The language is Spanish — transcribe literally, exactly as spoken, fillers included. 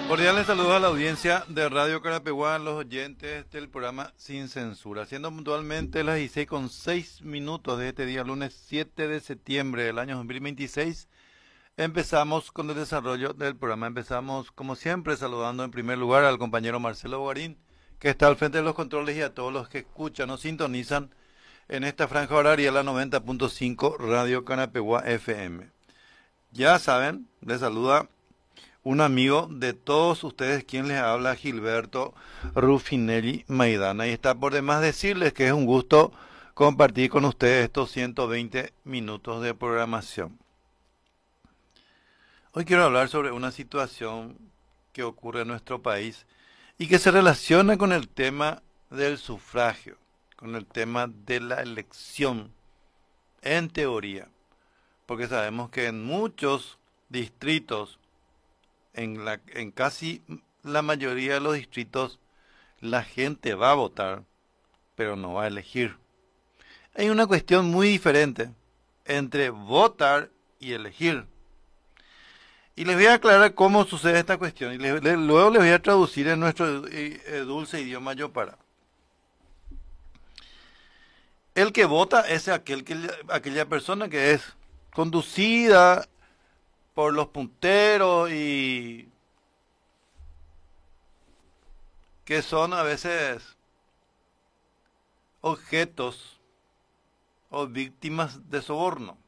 Cordiales saludos a la audiencia de Radio Carapeguá, a los oyentes del programa Sin Censura. Siendo puntualmente las dieciséis con seis minutos de este día, lunes siete de septiembre del año dos mil veintiséis, empezamos con el desarrollo del programa. Empezamos, como siempre, saludando en primer lugar al compañero Marcelo Bogarín, que está al frente de los controles, y a todos los que escuchan o sintonizan en esta franja horaria, la noventa punto cinco Radio Carapeguá F M. Ya saben, les saluda un amigo de todos ustedes, quien les habla, Gilberto Rufinelli Maidana. Y está por demás decirles que es un gusto compartir con ustedes estos ciento veinte minutos de programación. Hoy quiero hablar sobre una situación que ocurre en nuestro país y que se relaciona con el tema del sufragio, con el tema de la elección, en teoría, porque sabemos que en muchos distritos, En, la, en casi la mayoría de los distritos, la gente va a votar, pero no va a elegir. Hay una cuestión muy diferente entre votar y elegir. Y les voy a aclarar cómo sucede esta cuestión. Y les, les, luego les voy a traducir en nuestro eh, eh, dulce idioma yopara. El que vota es aquel que, aquella persona que es conducida por los punteros y que son a veces objetos o víctimas de soborno.